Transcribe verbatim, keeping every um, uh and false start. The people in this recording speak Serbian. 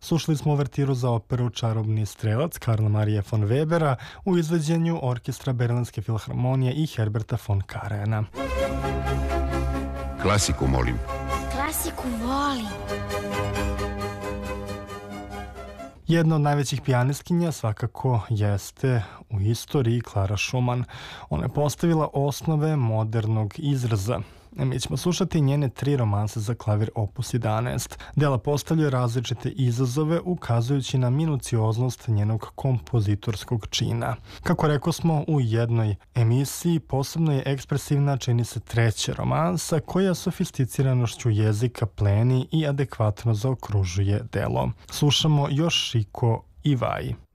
Slušali smo uvertiru za operu Čarobni strelac Karla Marije von Webera u izvođenju orkestra Berlinske filharmonije i Herberta von Karajanna. Klasiku molim. Klasiku volim. Jedna od najvećih pijanistkinja svakako jeste u istoriji Klara Schumann. Ona je postavila osnove modernog izraza. Mi ćemo slušati njene tri romanse za klavir opus jedanaest. Dela postavljaju različite izazove ukazujući na minucioznost njenog kompozitorskog čina. Kako rekao smo u jednoj emisiji, posebno je ekspresivna čini se treća romansa koja sofisticiranošću jezika pleni i adekvatno zaokružuje delo. Slušamo Yoshiko Iwai.